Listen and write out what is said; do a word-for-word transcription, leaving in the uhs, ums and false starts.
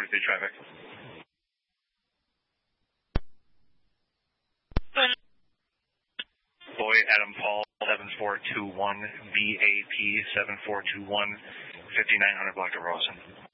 forty-three traffic. Boy, Adam Paul, seven four two one, V A P seven four two one, fifty-nine hundred block of Rawson.